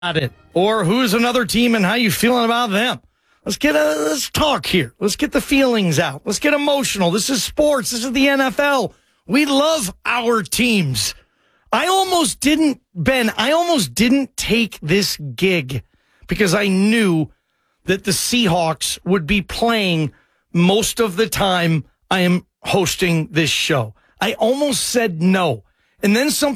it, or who's another team and how you feeling about them. Let's talk here. Let's get the feelings out. Let's get emotional. This is sports. This is the NFL. We love our teams. I almost didn't take this gig because I knew that the Seahawks would be playing most of the time I am hosting this show. I almost said no. And then some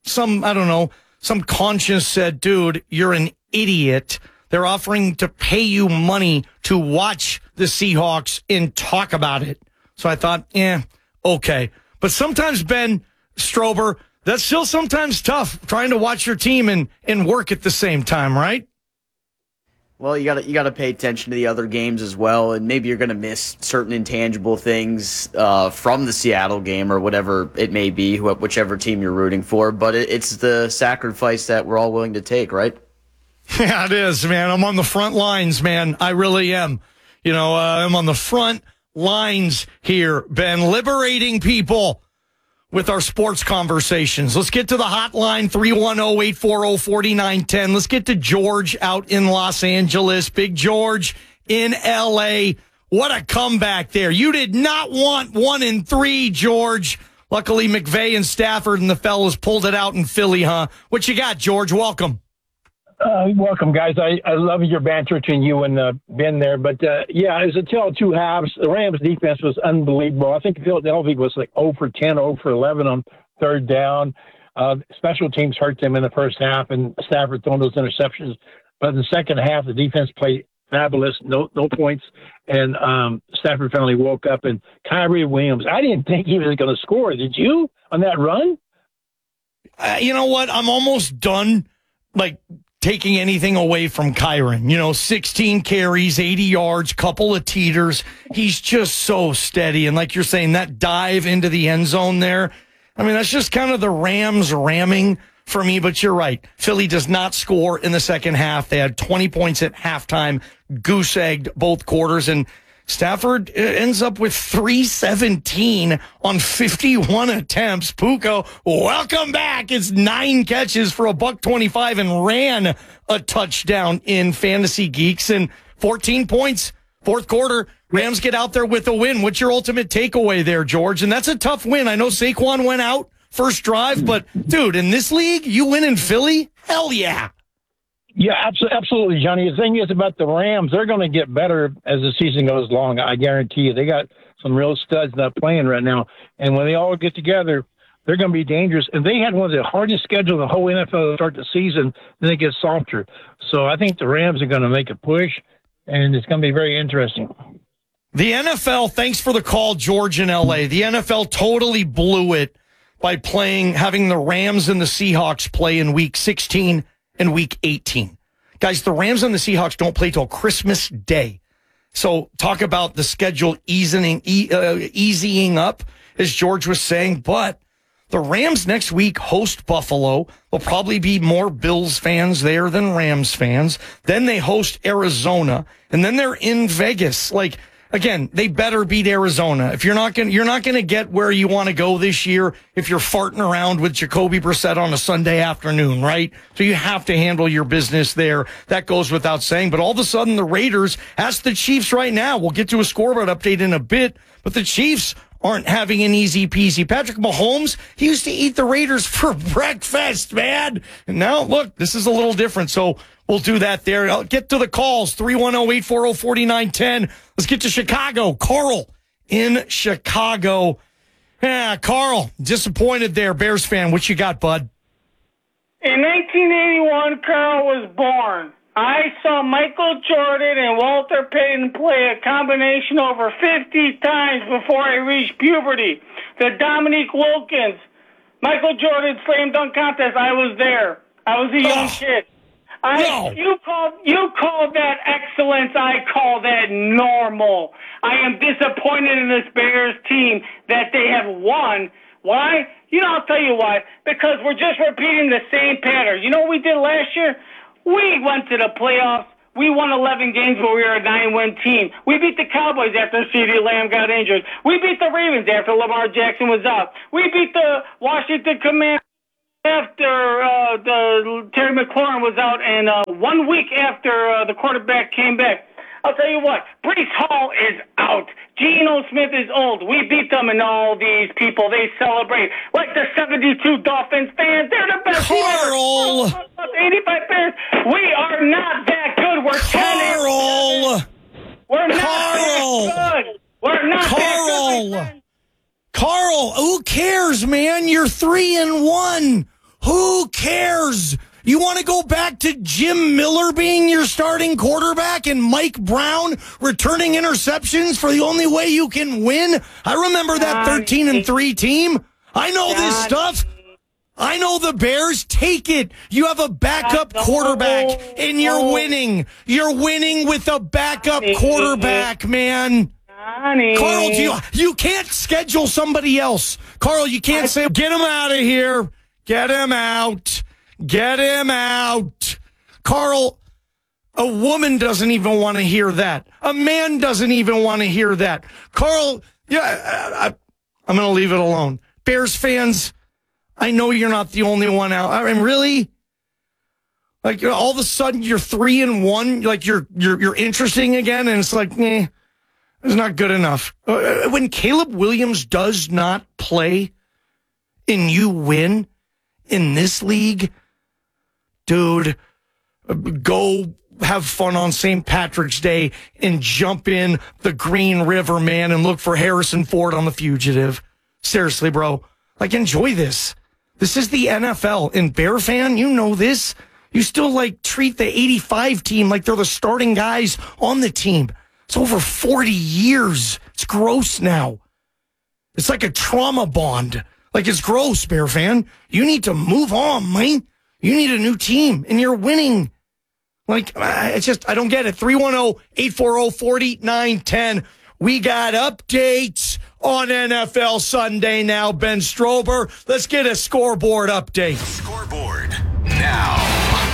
conscience said, dude, you're an idiot. They're offering to pay you money to watch the Seahawks and talk about it. So I thought, okay. But sometimes, Ben Strober, that's still sometimes tough trying to watch your team and work at the same time, right? Well, you gotta pay attention to the other games as well, and maybe you're gonna miss certain intangible things from the Seattle game or whatever it may be, whichever team you're rooting for. But it's the sacrifice that we're all willing to take, right? Yeah, it is, man. I'm on the front lines, man. I really am. I'm on the front lines here, Ben, liberating people with our sports conversations. Let's get to the hotline, 310-840-4910. Let's get to George out in Los Angeles. Big George in L.A. What a comeback there. You did not want 1-3, George. Luckily, McVay and Stafford and the fellas pulled it out in Philly, huh? What you got, George? Welcome. Welcome, guys. I love your banter between you and Ben there. But, it was a tale of two halves. The Rams' defense was unbelievable. I think Philadelphia was like 0 for 10, 0 for 11 on third down. Special teams hurt them in the first half, and Stafford throwing those interceptions. But in the second half, the defense played fabulous, no points. And Stafford finally woke up. And Kyrie Williams, I didn't think he was going to score. Did you on that run? You know what? I'm almost done, taking anything away from Kyron. 16 carries, 80 yards, couple of teeters. He's just so steady. And like you're saying, that dive into the end zone there, that's just kind of the Rams ramming for me. But you're right. Philly does not score in the second half. They had 20 points at halftime, goose-egged both quarters. And Stafford ends up with 317 on 51 attempts. Puka, welcome back. It's 9 catches for $125 and ran a touchdown in Fantasy Geeks and 14 points. Fourth quarter, Rams get out there with a win. What's your ultimate takeaway there, George? And that's a tough win. I know Saquon went out first drive, but dude, in this league, you win in Philly? Hell yeah. Yeah, absolutely, Johnny. The thing is about the Rams, they're going to get better as the season goes along. I guarantee you. They got some real studs not playing right now. And when they all get together, they're going to be dangerous. And they had one of the hardest schedules in the whole NFL to start the season. Then it gets softer. So I think the Rams are going to make a push, and it's going to be very interesting. The NFL, thanks for the call, George in L.A. The NFL totally blew it by having the Rams and the Seahawks play in Week 16 and Week 18. Guys, the Rams and the Seahawks don't play till Christmas Day. So talk about the schedule easying up, as George was saying. But the Rams next week host Buffalo. There'll probably be more Bills fans there than Rams fans. Then they host Arizona, and then they're in Vegas. Again, they better beat Arizona. If you're not going to get where you want to go this year if you're farting around with Jacoby Brissett on a Sunday afternoon, right? So you have to handle your business there. That goes without saying. But all of a sudden, the Raiders, ask the Chiefs right now. We'll get to a scoreboard update in a bit, but the Chiefs aren't having an easy peasy. Patrick Mahomes, he used to eat the Raiders for breakfast, man. And now, look, this is a little different. So we'll do that there. I'll get to the calls, 310-840-4910. Let's get to Chicago. Carl in Chicago. Yeah, Carl, disappointed there, Bears fan. What you got, bud? In 1981, Carl was born. I saw Michael Jordan and Walter Payton play a combination over 50 times before I reached puberty. The Dominique Wilkins, Michael Jordan slam dunk contest, I was there. I was a young kid. You call that excellence. I call that normal. I am disappointed in this Bears team that they have won. Why? I'll tell you why. Because we're just repeating the same pattern. You know what we did last year? We went to the playoffs. We won 11 games, but we were a 9-win team. We beat the Cowboys after CeeDee Lamb got injured. We beat the Ravens after Lamar Jackson was out. We beat the Washington Commanders after Terry McLaurin was out, and 1 week after the quarterback came back. I'll tell you what, Breece Hall is out. Geno Smith is old. We beat them, and all these people, they celebrate. Like the 72 Dolphins fans, they're the best team ever. Carl! 85 fans, we are not that good. We're Carl! We're not Carl! that good. We're not Carl! that good. Carl, who cares, man? You're 3-1. Who cares? You want to go back to Jim Miller being your starting quarterback and Mike Brown returning interceptions for the only way you can win? I remember that 13-3 team. I know this stuff. I know the Bears. Take it. You have a backup quarterback and you're winning. You're winning with a backup quarterback, man. Carl, you can't schedule somebody else. Carl, you can't say, get him out of here. Get him out. Get him out. Carl, a woman doesn't even want to hear that. A man doesn't even want to hear that. Carl, I'm going to leave it alone. Bears fans, I know you're not the only one out. I mean, really? Like, all of a sudden you're 3-1, like you're interesting again, and it's like, it's not good enough. When Caleb Williams does not play and you win in this league, dude, go have fun on St. Patrick's Day and jump in the Green River, man, and look for Harrison Ford on The Fugitive. Seriously, bro. Like, enjoy this. This is the NFL. And Bear fan, you know this. You still, like, treat the 85 team like they're the starting guys on the team. It's over 40 years. It's gross now. It's like a trauma bond. Like, it's gross, Bear fan. You need to move on, man. You need a new team, and you're winning. Like, it's just, I don't get it. 310-840-4910. We got updates on NFL Sunday now, Ben Strober. Let's get a scoreboard update. Scoreboard now.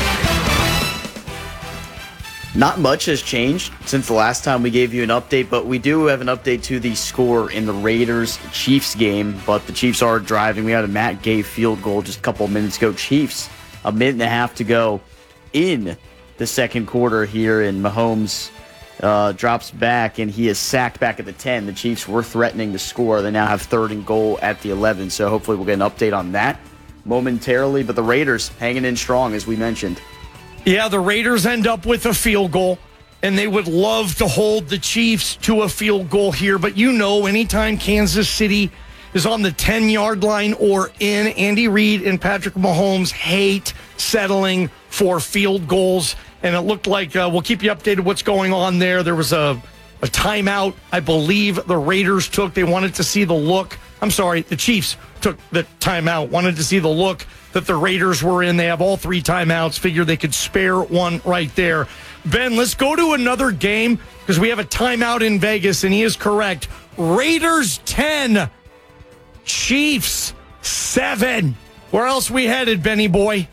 Not much has changed since the last time we gave you an update, but we do have an update to the score in the Raiders-Chiefs game, but the Chiefs are driving. We had a Matt Gay field goal just a couple of minutes ago. Chiefs, a minute and a half to go in the second quarter here, and Mahomes drops back, and he is sacked back at the 10. The Chiefs were threatening to score. They now have 3rd and goal at the 11, so hopefully we'll get an update on that momentarily, but the Raiders hanging in strong, as we mentioned. Yeah, the Raiders end up with a field goal, and they would love to hold the Chiefs to a field goal here. But you know, anytime Kansas City is on the 10-yard line or in, Andy Reid and Patrick Mahomes hate settling for field goals. And it looked like we'll keep you updated what's going on there. There was a timeout, I believe, the Raiders took. They wanted to see the look. I'm sorry, the Chiefs took the timeout, wanted to see the look that the Raiders were in. They have all 3 timeouts, figured they could spare one right there. Ben, let's go to another game because we have a timeout in Vegas, and he is correct. Raiders 10, Chiefs 7. Where else we headed, Benny boy?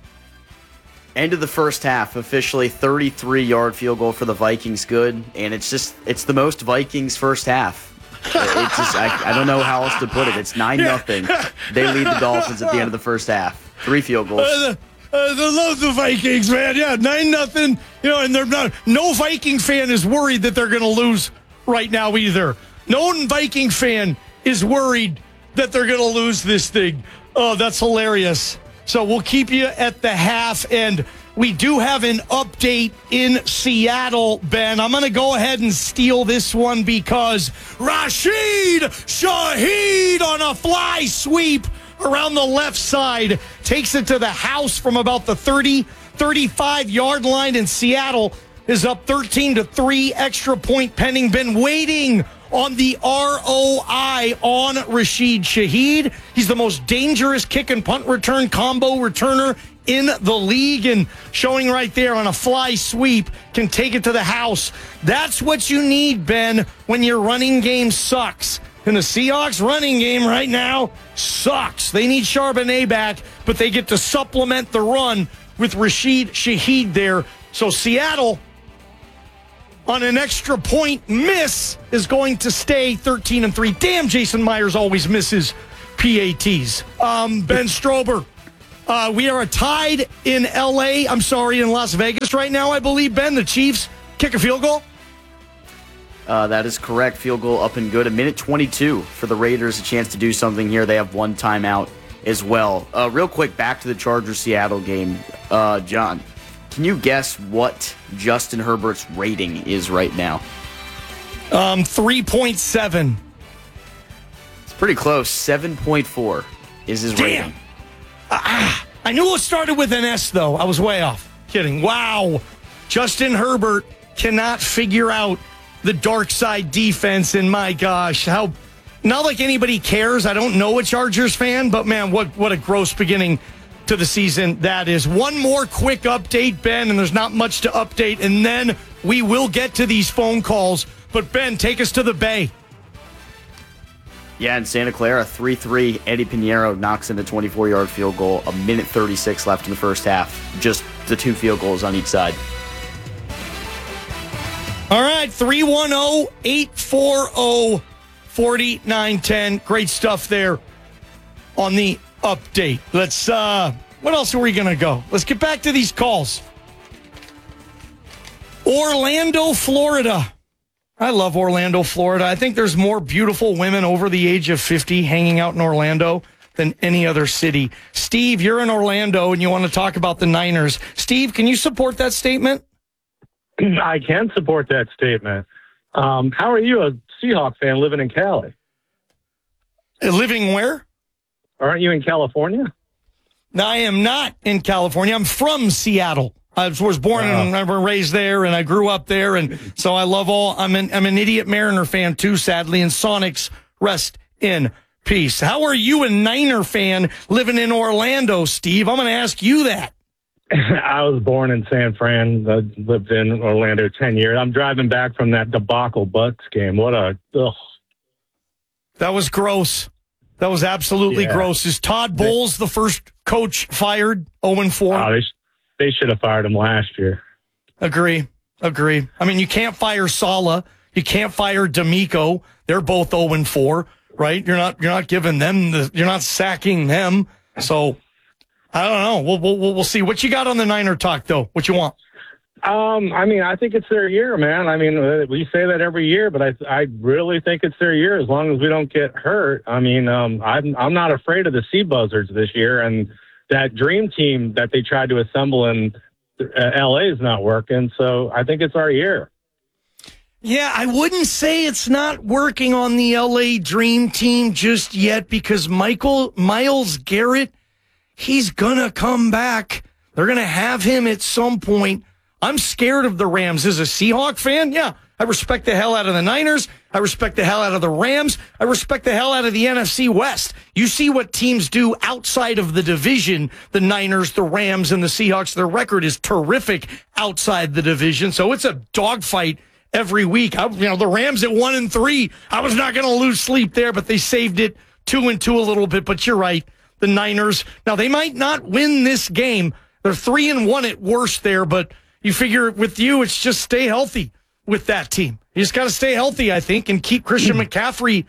End of the first half, officially 33-yard field goal for the Vikings, good, and it's the most Vikings first half. It's just, I don't know how else to put it. It's 9-0. They lead the Dolphins at the end of the first half. 3 field goals. I love the Vikings, man. Yeah, 9-0. You know, and they're not. No Viking fan is worried that they're going to lose right now either. No Viking fan is worried that they're going to lose this thing. Oh, that's hilarious. So we'll keep you at the half, and we do have an update in Seattle, Ben. I'm going to go ahead and steal this one because Rashid Shaheed on a fly sweep around the left side takes it to the house from about the 30, 35-yard line, and Seattle is up 13-3, extra point pending. Been waiting on the ROI on Rashid Shaheed. He's the most dangerous kick and punt return combo returner in the league, and showing right there on a fly sweep can take it to the house. That's what you need, Ben, when your running game sucks. And the Seahawks running game right now sucks. They need Charbonnet back, but they get to supplement the run with Rashid Shaheed there. So Seattle, on an extra point miss, is going to stay 13-3. Damn, Jason Myers always misses PATs. Ben Strober, We are tied in L.A. I'm sorry, in Las Vegas right now, I believe, Ben. The Chiefs kick a field goal. That is correct. Field goal up and good. A minute 22 for the Raiders. A chance to do something here. They have one timeout as well. Real quick, back to the Chargers-Seattle game. John, can you guess what Justin Herbert's rating is right now? 3.7. It's pretty close. 7.4 is his rating. I knew it started with an S, though. I was way off. Kidding. Wow. Justin Herbert cannot figure out the dark side defense, and my gosh, how not like anybody cares. I don't know a Chargers fan, but man, what a gross beginning to the season that is. One more quick update, Ben, and there's not much to update, and then we will get to these phone calls. But Ben, take us to the Bay. Yeah, in Santa Clara, 3-3. Eddie Pinheiro knocks in the 24-yard field goal. A minute 36 left in the first half. Just the 2 field goals on each side. All right, 310-840-4910. Great stuff there on the update. Let's, what else are we going to go? Let's get back to these calls. Orlando, Florida. I love Orlando, Florida. I think there's more beautiful women over the age of 50 hanging out in Orlando than any other city. Steve, you're in Orlando and you want to talk about the Niners. Steve, can you support that statement? I can support that statement. How are you, a Seahawks fan living in Cali? Living where? Aren't you in California? No, I am not in California. I'm from Seattle. I was born and raised there, and I grew up there, and so I love all. I'm an idiot Mariner fan too, sadly. And Sonics, rest in peace. How are you, a Niner fan living in Orlando, Steve? I'm going to ask you that. I was born in San Fran. I lived in Orlando 10 years. I'm driving back from that debacle Bucks game. That was gross. That was absolutely gross. Is Todd Bowles the first coach fired? 0-4? They should have fired him last year. Agree. I mean, you can't fire Saleh. You can't fire D'Amico. They're both 0-4, right? You're not giving them you're not sacking them. So I don't know. We'll see. What you got on the Niner talk, though? What you want? I mean, I think it's their year, man. I mean, we say that every year, but I really think it's their year as long as we don't get hurt. I mean, I'm not afraid of the Sea Buzzards this year, and that dream team that they tried to assemble in L.A. is not working, so I think it's our year. Yeah, I wouldn't say it's not working on the L.A. dream team just yet because Myles Garrett, he's going to come back. They're going to have him at some point. I'm scared of the Rams. As a Seahawk fan, yeah, I respect the hell out of the Niners. I respect the hell out of the Rams. I respect the hell out of the NFC West. You see what teams do outside of the division, the Niners, the Rams, and the Seahawks. Their record is terrific outside the division, so it's a dogfight every week. The Rams at 1-3. I was not going to lose sleep there, but they saved it 2-2 a little bit. But you're right. The Niners, now they might not win this game. They're 3-1 at worst there, but you figure with you, it's just stay healthy with that team. You just got to stay healthy, I think, and keep Christian McCaffrey,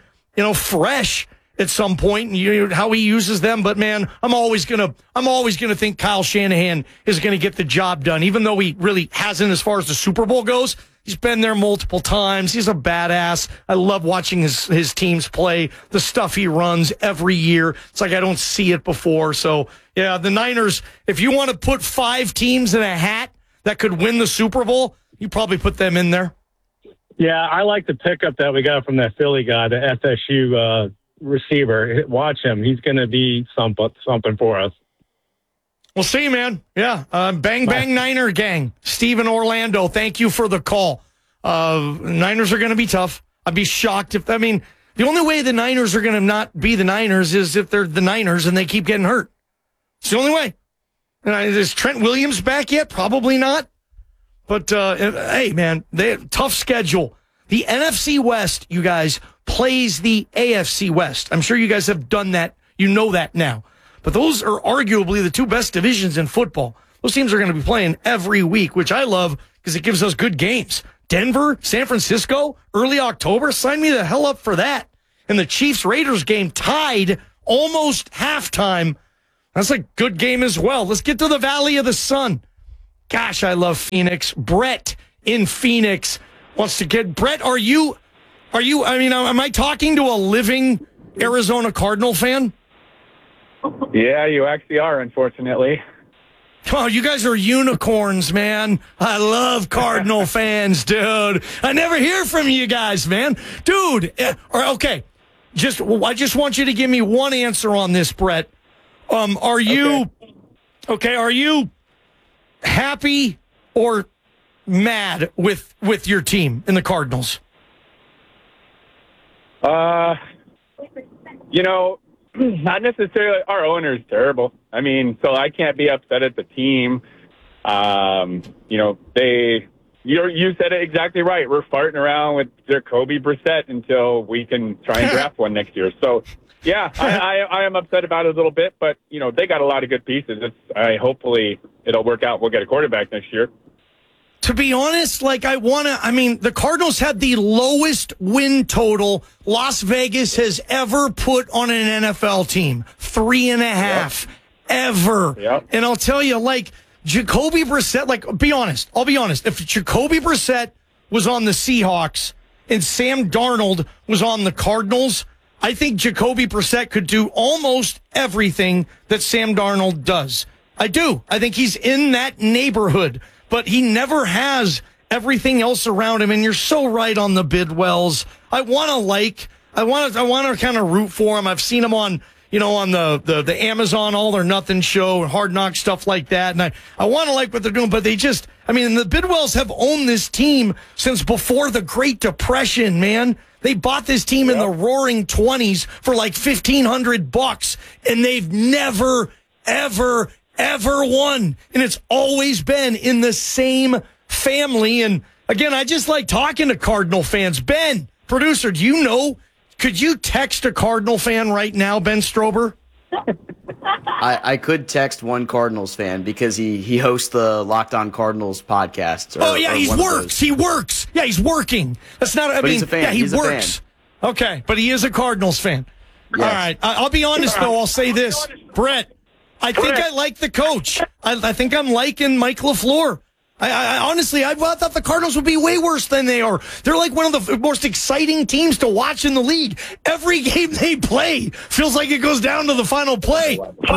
fresh at some point. And how he uses them. But man, I'm always gonna think Kyle Shanahan is gonna get the job done, even though he really hasn't as far as the Super Bowl goes. He's been there multiple times. He's a badass. I love watching his teams play, the stuff he runs every year. It's like I don't see it before. So, yeah, the Niners, if you want to put 5 teams in a hat that could win the Super Bowl, you probably put them in there. Yeah, I like the pickup that we got from that Philly guy, the FSU receiver. Watch him. He's going to be something for us. We'll see, man. Yeah. Bang, bang, Niner gang. Steve in Orlando, thank you for the call. Niners are going to be tough. I'd be shocked the only way the Niners are going to not be the Niners is if they're the Niners and they keep getting hurt. It's the only way. Is Trent Williams back yet? Probably not. But, hey, man, they tough schedule. The NFC West, you guys, plays the AFC West. I'm sure you guys have done that. You know that now. But those are arguably the 2 best divisions in football. Those teams are going to be playing every week, which I love because it gives us good games. Denver, San Francisco, early October, sign me the hell up for that. And the Chiefs-Raiders game tied almost halftime That's a good game as well. Let's get to the Valley of the Sun. Gosh, I love Phoenix. Brett in Phoenix wants to get. Brett, are you, am I talking to a living Arizona Cardinal fan? Yeah, you actually are, unfortunately. Oh, you guys are unicorns, man. I love Cardinal fans, dude. I never hear from you guys, man. Dude, okay. I just want you to give me one answer on this, Brett. Are you happy or mad with your team in the Cardinals? Not necessarily. Our owner is terrible. I mean, so I can't be upset at the team. You said it exactly right. We're farting around with Jacoby Brissett until we can try and draft one next year. So, yeah, I am upset about it a little bit, but, they got a lot of good pieces. Hopefully it'll work out. We'll get a quarterback next year. To be honest, the Cardinals had the lowest win total Las Vegas has ever put on an NFL team. 3.5 ever. Yep. And I'll tell you, Jacoby Brissett, be honest. I'll be honest. If Jacoby Brissett was on the Seahawks and Sam Darnold was on the Cardinals, I think Jacoby Brissett could do almost everything that Sam Darnold does. I do. I think he's in that neighborhood. But he never has everything else around him, and you're so right on the Bidwells. I want to kind of root for him. I've seen him on the Amazon All or Nothing show, Hard Knocks, stuff like that, and I want to like what they're doing. But the Bidwells have owned this team since before the Great Depression, man. They bought this team in the Roaring 20s for like $1,500, and they've never, ever won, and it's always been in the same family. And again, I just like talking to Cardinal fans. Ben, producer, do you know? Could you text a Cardinal fan right now, Ben Strober? I could text one Cardinals fan because he hosts the Locked On Cardinals podcast. He works. Yeah, he's working. That's not. He's a fan. Yeah, he works. Okay, but he is a Cardinals fan. Yes. All right. I'll be honest though. I'll say this, Brett. I think I like the coach. I think I'm liking Mike LaFleur. I honestly, I thought the Cardinals would be way worse than they are. They're like one of the most exciting teams to watch in the league. Every game they play feels like it goes down to the final play.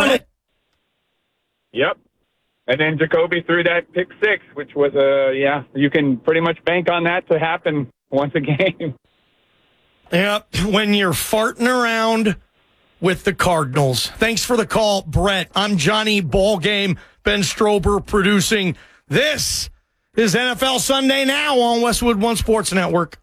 Yep. And then Jacoby threw that pick six, which was you can pretty much bank on that to happen once a game. Yep. When you're farting around with the Cardinals. Thanks for the call, Brett. I'm Johnny Ballgame, Ben Strober producing. This is NFL Sunday Now on Westwood One Sports Network.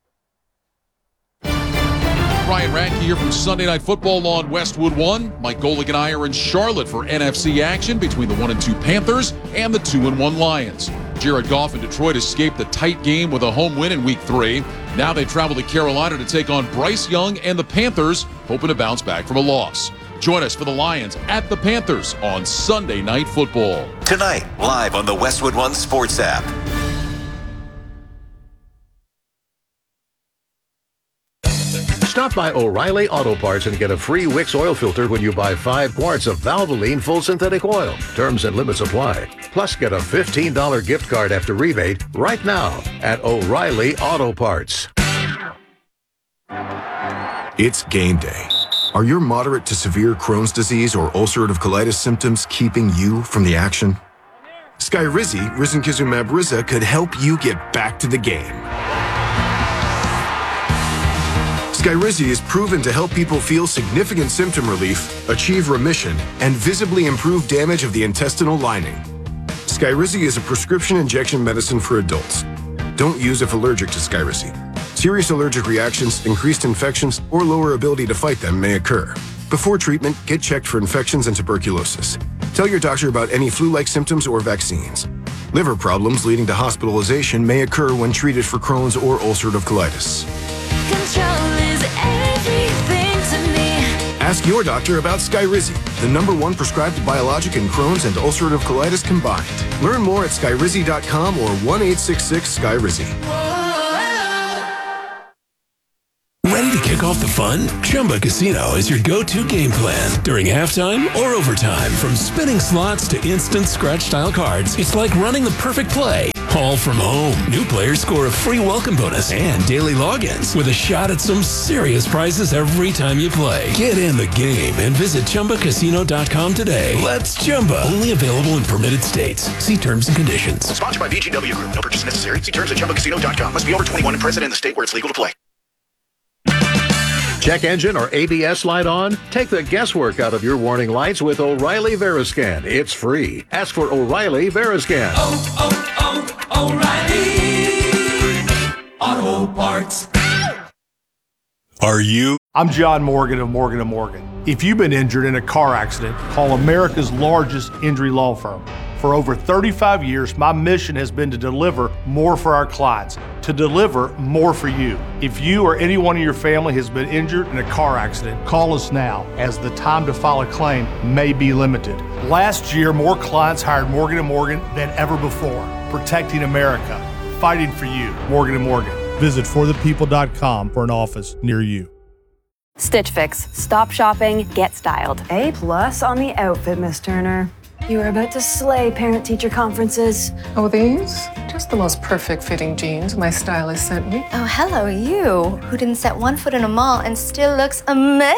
Ryan Radke here from Sunday Night Football on Westwood One. Mike Golick and I are in Charlotte for NFC action between the 1-2 Panthers and the 2-1 Lions. Jared Goff and Detroit escaped the tight game with a home win in Week 3. Now they travel to Carolina to take on Bryce Young and the Panthers, hoping to bounce back from a loss. Join us for the Lions at the Panthers on Sunday Night Football. Tonight, live on the Westwood One Sports app. Stop by O'Reilly Auto Parts and get a free Wix oil filter when you buy 5 quarts of Valvoline full synthetic oil. Terms and limits apply. Plus, get a $15 gift card after rebate right now at O'Reilly Auto Parts. It's game day. Are your moderate to severe Crohn's disease or ulcerative colitis symptoms keeping you from the action? Skyrizi, risankizumab Riza, could help you get back to the game. Skyrizi is proven to help people feel significant symptom relief, achieve remission, and visibly improve damage of the intestinal lining. Skyrizi is a prescription injection medicine for adults. Don't use if allergic to Skyrizi. Serious allergic reactions, increased infections, or lower ability to fight them may occur. Before treatment, get checked for infections and tuberculosis. Tell your doctor about any flu-like symptoms or vaccines. Liver problems leading to hospitalization may occur when treated for Crohn's or ulcerative colitis. Control is everything to me. Ask your doctor about Skyrizi, the #1 prescribed biologic in Crohn's and ulcerative colitis combined. Learn more at skyrizi.com or 1-866-SKYRIZI. Ready to kick knock off the fun? Chumba Casino is your go-to game plan during halftime or overtime. From spinning slots to instant scratch-style cards, it's like running the perfect play, all from home. New players score a free welcome bonus and daily logins with a shot at some serious prizes every time you play. Get in the game and visit ChumbaCasino.com today. Let's Chumba. Only available in permitted states. See terms and conditions. Sponsored by VGW Group. No purchase necessary. See terms at ChumbaCasino.com. Must be over 21 and present in the state where it's legal to play. Check engine or ABS light on? Take the guesswork out of your warning lights with O'Reilly Veriscan. It's free. Ask for O'Reilly Veriscan. O'Reilly Auto Parts. Are you? I'm John Morgan of Morgan & Morgan. If you've been injured in a car accident, call America's largest injury law firm. For over 35 years, my mission has been to deliver more for our clients, to deliver more for you. If you or anyone in your family has been injured in a car accident, call us now, as the time to file a claim may be limited. Last year, more clients hired Morgan & Morgan than ever before, protecting America, fighting for you. Morgan & Morgan. Visit forthepeople.com for an office near you. Stitch Fix. Stop shopping, get styled. A+ on the outfit, Miss Turner. You are about to slay parent-teacher conferences. Oh, these? Just the most perfect fitting jeans my stylist sent me. Oh, hello, you, who didn't set one foot in a mall and still looks amazing.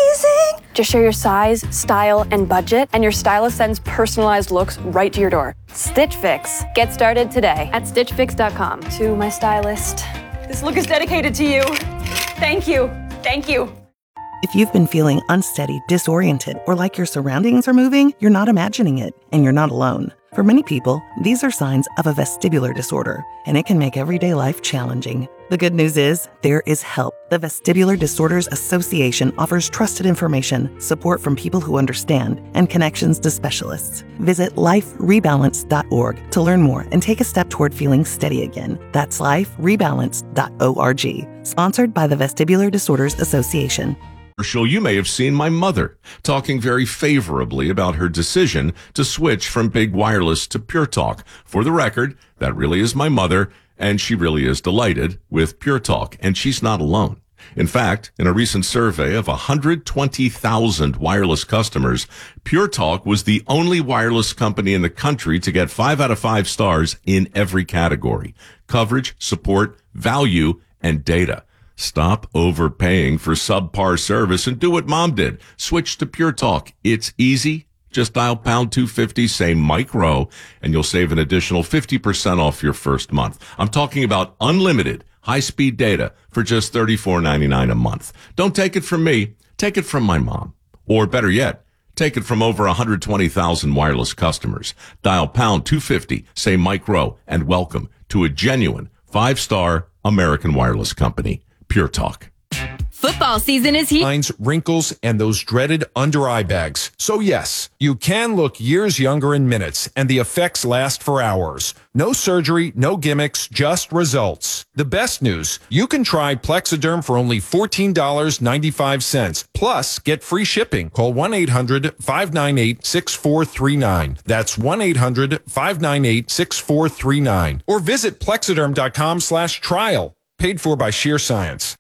Just share your size, style, and budget, and your stylist sends personalized looks right to your door. Stitch Fix. Get started today at StitchFix.com. To my stylist, this look is dedicated to you. Thank you. Thank you. If you've been feeling unsteady, disoriented, or like your surroundings are moving, you're not imagining it, and you're not alone. For many people, these are signs of a vestibular disorder, and it can make everyday life challenging. The good news is, there is help. The Vestibular Disorders Association offers trusted information, support from people who understand, and connections to specialists. Visit liferebalance.org to learn more and take a step toward feeling steady again. That's liferebalance.org. Sponsored by the Vestibular Disorders Association. You may have seen my mother talking very favorably about her decision to switch from big wireless to Pure Talk. For the record, that really is my mother, and she really is delighted with Pure Talk, and she's not alone. In fact, in a recent survey of 120,000 wireless customers, Pure Talk was the only wireless company in the country to get 5 out of 5 stars in every category: coverage, support, value, and data. Stop overpaying for subpar service and do what Mom did. Switch to Pure Talk. It's easy. Just dial pound 250, say Mike Rowe, and you'll save an additional 50% off your first month. I'm talking about unlimited high-speed data for just $34.99 a month. Don't take it from me. Take it from my mom. Or better yet, take it from over 120,000 wireless customers. Dial pound 250, say Mike Rowe, and welcome to a genuine 5-star American wireless company. Pure Talk. Football season is here. Lines, wrinkles, and those dreaded under-eye bags. So yes, you can look years younger in minutes, and the effects last for hours. No surgery, no gimmicks, just results. The best news, you can try Plexiderm for only $14.95. Plus, get free shipping. Call 1-800-598-6439. That's 1-800-598-6439. Or visit Plexiderm.com/trial. Paid for by Sheer Science.